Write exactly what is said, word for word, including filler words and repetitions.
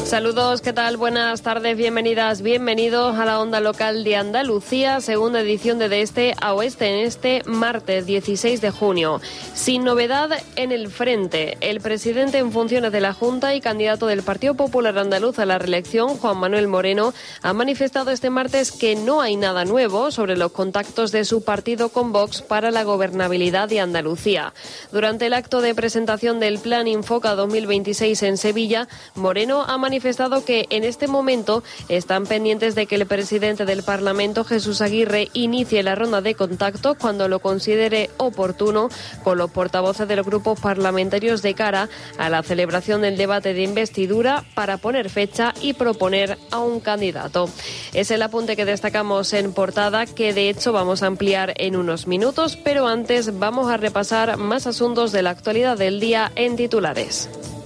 Saludos, ¿qué tal? Buenas tardes, bienvenidas, bienvenidos a la Onda Local de Andalucía, segunda edición de De Este a Oeste en este martes dieciséis de junio. Sin novedad en el frente, el presidente en funciones de la Junta y candidato del Partido Popular Andaluz a la reelección, Juan Manuel Moreno, ha manifestado este martes que no hay nada nuevo sobre los contactos de su partido con Vox para la gobernabilidad de Andalucía. Durante el acto de presentación del Plan Infoca dos mil veintiséis en Sevilla, Moreno ha manifestado manifestado que en este momento están pendientes de que el presidente del Parlamento, Jesús Aguirre, inicie la ronda de contactos cuando lo considere oportuno con los portavoces de los grupos parlamentarios de cara a la celebración del debate de investidura para poner fecha y proponer a un candidato. Es el apunte que destacamos en portada, que de hecho vamos a ampliar en unos minutos, pero antes vamos a repasar más asuntos de la actualidad del día en titulares.